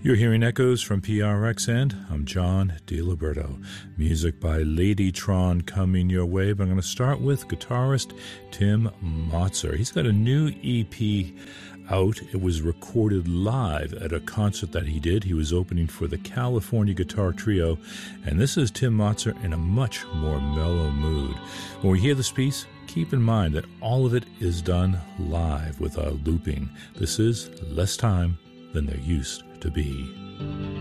You're hearing echoes from PRXN. I'm John DiLiberto. Music by Ladytron coming your way, but I'm going to start with guitarist Tim Motzer. He's got a new EP out. It was recorded live at a concert that he did. He was opening for the California Guitar Trio, and this is Tim Motzer in a much more mellow mood. When we hear this piece, keep in mind that all of it is done live with a looping. This is Less Time Than There Used to Be.